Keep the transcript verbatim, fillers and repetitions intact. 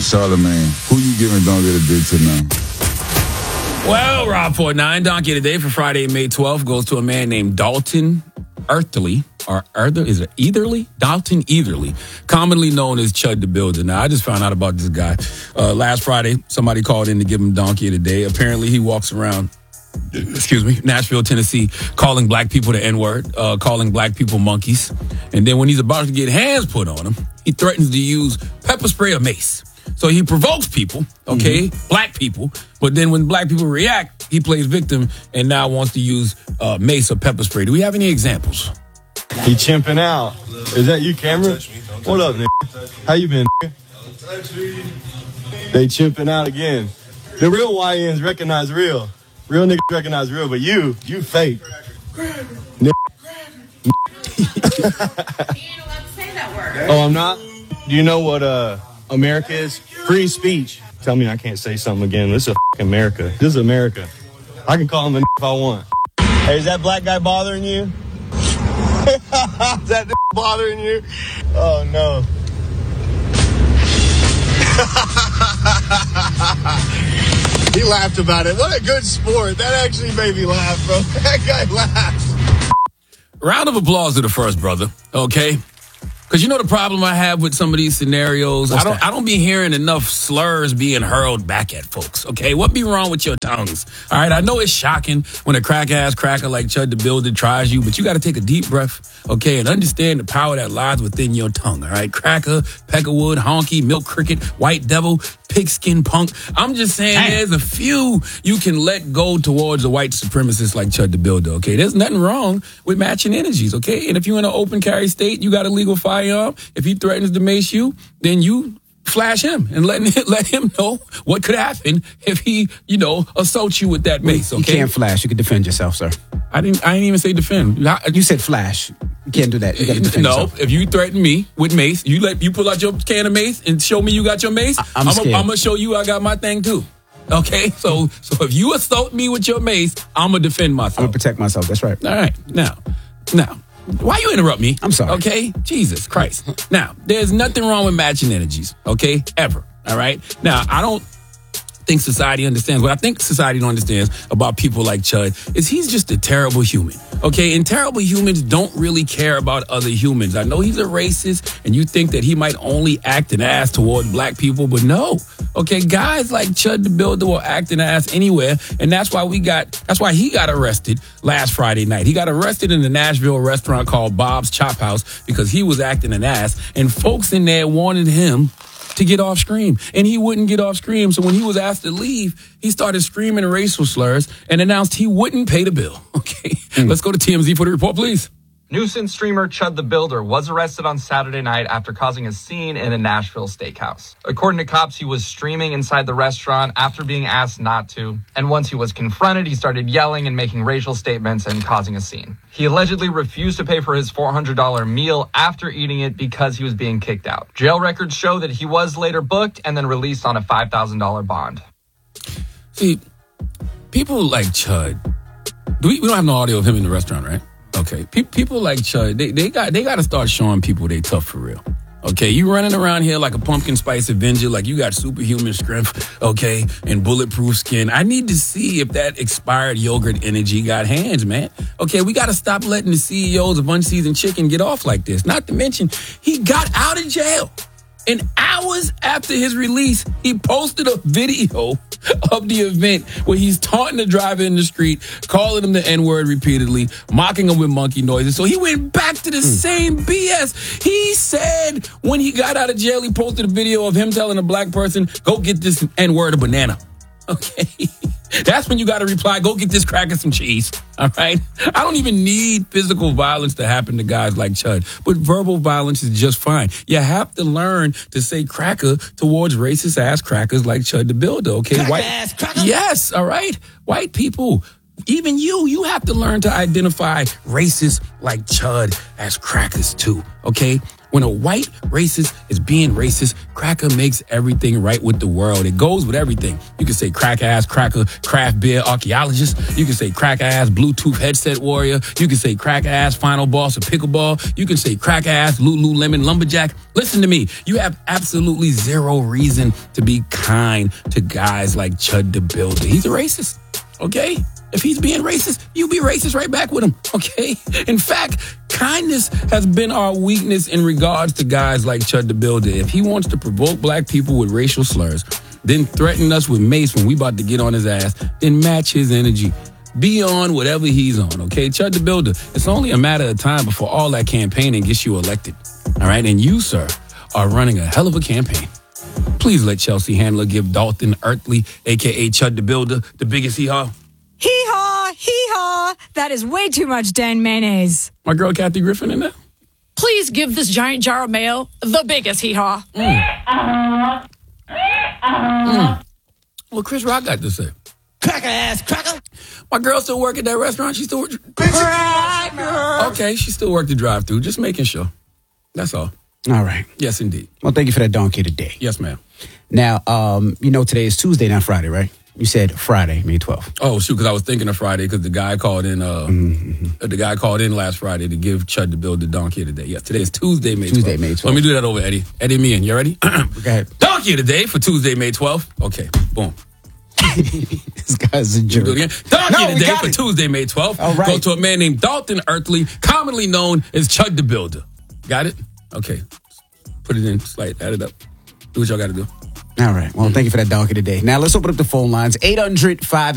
Charlamagne, who you giving Donkey of the Day to now? Well, Rob forty-nine, Donkey of the Day for Friday, May twelfth goes to a man named Dalton Earthley, or Earther, is it Etherly? Dalton Etherly, commonly known as Chud the Builder. Now, I just found out about this guy. Uh, last Friday, somebody called in to give him Donkey of the Day. Apparently, he walks around, excuse me, Nashville, Tennessee, calling black people the N-word, uh, calling black people monkeys. And then when he's about to get hands put on him, he threatens to use pepper spray or mace. So he provokes people, okay, mm-hmm. black people, but then when black people react, he plays victim and now wants to use uh, mace or pepper spray. Do we have any examples? He chimping out. Is that you, Cameron? What up, nigga? How you been, nigga? They chimping out again. The real Y Ns recognize real. Real niggas recognize real, but you, you fake. Nigga. Oh, I'm not? Do you know what uh, America is? Free speech. Tell me I can't say something again. This is a America. This is America. I can call him a if I want. Hey, is that black guy bothering you? Is that bothering you? Oh, no. He laughed about it. What a good sport. That actually made me laugh, bro. That guy laughed. Round of applause to the first brother, okay? Because you know the problem I have with some of these scenarios? What's I don't that? I don't be hearing enough slurs being hurled back at folks, okay? What be wrong with your tongues? All right, I know it's shocking when a crack-ass cracker like Chud the Builder tries you, but you got to take a deep breath, okay, and understand the power that lies within your tongue, all right? Cracker, peckerwood, honky, milk cricket, white devil, pigskin punk. I'm just saying Dang. There's a few you can let go towards a white supremacist like Chud the Builder, okay? There's nothing wrong with matching energies, okay? And if you're in an open carry state, you got a legal firearm. If he threatens to mace you, then you flash him and let him, let him know what could happen if he, you know, assaults you with that mace, okay? You can't flash. You can defend yourself, sir. I didn't I didn't even say defend. You said flash. You can't do that. You gotta defend no, yourself. If you threaten me with mace, you let you pull out your can of mace and show me you got your mace, I, I'm, I'm going to show you I got my thing too. Okay? So so if you assault me with your mace, I'm going to defend myself. I'm going to protect myself. That's right. All right. Now, now. Why you interrupt me? I'm sorry. Okay? Jesus Christ. Now, there's nothing wrong with matching energies, okay? Ever. All right? Now, I don't think society understands. What I think society don't understand about people like Chud is he's just a terrible human, okay? And terrible humans don't really care about other humans. I know he's a racist, and you think that he might only act an ass toward black people, but no. Okay, guys like Chud the Builder will act an ass anywhere, and that's why we got, that's why he got arrested last Friday night. He got arrested in the Nashville restaurant called Bob's Chop House because he was acting an ass, and folks in there wanted him to get off screen, and he wouldn't get off screen. So when he was asked to leave, he started screaming racial slurs and announced he wouldn't pay the bill. Okay, mm. Let's go to T M Z for the report, please. Nuisance streamer Chud the Builder was arrested on Saturday night after causing a scene in a Nashville steakhouse. According to cops, he was streaming inside the restaurant after being asked not to. And once he was confronted, he started yelling and making racial statements and causing a scene. He allegedly refused to pay for his four hundred dollars meal after eating it because he was being kicked out. Jail records show that he was later booked and then released on a five thousand dollars bond. See, people like Chud, do we, we don't have no audio of him in the restaurant, right? Okay, Pe- people like Chud, they, they got they got to start showing people they tough for real. Okay, you running around here like a pumpkin spice Avenger, like you got superhuman strength, okay, and bulletproof skin. I need to see if that expired yogurt energy got hands, man. Okay, we got to stop letting the C E Os of Unseasoned Chicken get off like this. Not to mention, he got out of jail. And hours after his release, he posted a video of the event where he's taunting the driver in the street, calling him the N-word repeatedly, mocking him with monkey noises. So he went back to the mm. same B S. He said when he got out of jail, he posted a video of him telling a black person, go get this N-word a banana. Okay? That's when you got to reply, go get this cracker some cheese. All right? I don't even need physical violence to happen to guys like Chud, but verbal violence is just fine. You have to learn to say cracker towards racist ass crackers like Chud the Builder, okay? Crack White, ass cracker. Yes, all right? White people, even you, you have to learn to identify racists like Chud as crackers too, okay? When a white racist is being racist, cracker makes everything right with the world. It goes with everything. You can say crack ass cracker, craft beer archaeologist. You can say crack ass Bluetooth headset warrior. You can say crack ass final boss of pickleball. You can say crack ass Lululemon lumberjack. Listen to me. You have absolutely zero reason to be kind to guys like Chud the Builder. He's a racist. Okay? If he's being racist, you be racist right back with him, okay? In fact, kindness has been our weakness in regards to guys like Chud the Builder. If he wants to provoke black people with racial slurs, then threaten us with mace when we about to get on his ass, then match his energy. Be on whatever he's on, okay? Chud the Builder, it's only a matter of time before all that campaigning gets you elected, all right? And you, sir, are running a hell of a campaign. Please let Chelsea Handler give Dalton Earthly, a k a. Chud the Builder, the biggest hee-haw. Hee-haw, hee-haw. That is way too much Dan mayonnaise. My girl Kathy Griffin in there? Please give this giant jar of mayo the biggest hee-haw. Mm. Mm. Well, Chris Rock got to say. Cracker ass, cracker. My girl still work at that restaurant? She still work? Okay, she still work the drive-thru. Just making sure. That's all. All right. Yes, indeed. Well, thank you for that donkey today. Yes, ma'am. Now, um, you know today is Tuesday, not Friday, right? You said Friday, May twelfth. Oh, shoot, because I was thinking of Friday because the guy called in uh, mm-hmm. uh, the guy called in last Friday to give Chud the Builder donkey of the day. Yes, today is Tuesday, May twelfth. Tuesday, May twelfth. Let me do that over, Eddie. Eddie, me in. You ready? Go ahead. Donkey of the day for Tuesday, May twelfth. Okay, boom. This guy's a jerk. Do it again. Donkey No, of the we day got for it. Tuesday, May twelfth. All right. Go to a man named Dalton Earthly, commonly known as Chud the Builder. Got it? Okay. Put it in. Slide. Add it up. Do what y'all got to do. All right. Well, thank you for that donkey today. Now, let's open up the phone lines. eight hundred, five